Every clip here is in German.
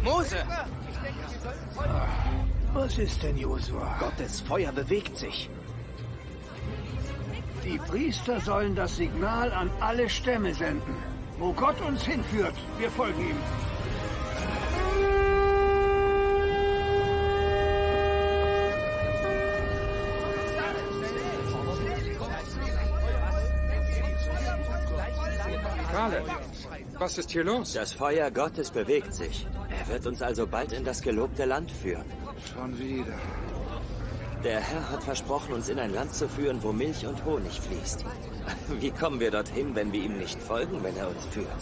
Mose! Was ist denn, Josua? Gottes Feuer bewegt sich. Die Priester sollen das Signal an alle Stämme senden. Wo Gott uns hinführt, wir folgen ihm. Kaleb, was ist hier los? Das Feuer Gottes bewegt sich. Er wird uns also bald in das gelobte Land führen. Schon wieder. Der Herr hat versprochen, uns in ein Land zu führen, wo Milch und Honig fließt. Wie kommen wir dorthin, wenn wir ihm nicht folgen, wenn er uns führt?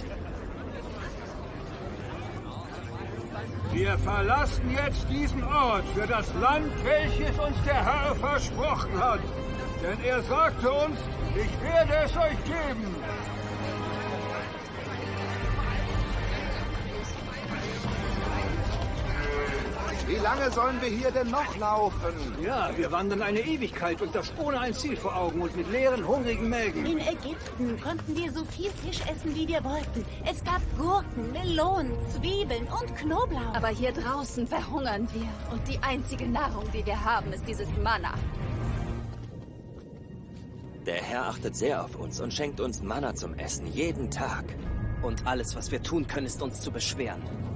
Wir verlassen jetzt diesen Ort für das Land, welches uns der Herr versprochen hat. Denn er sagte uns, ich werde es euch geben. Wie lange sollen wir hier denn noch laufen? Ja, wir wandern eine Ewigkeit und das ohne ein Ziel vor Augen und mit leeren, hungrigen Mägen. In Ägypten konnten wir so viel Fisch essen, wie wir wollten. Es gab Gurken, Melonen, Zwiebeln und Knoblauch. Aber hier draußen verhungern wir. Und die einzige Nahrung, die wir haben, ist dieses Manna. Der Herr achtet sehr auf uns und schenkt uns Manna zum Essen, jeden Tag. Und alles, was wir tun können, ist uns zu beschweren.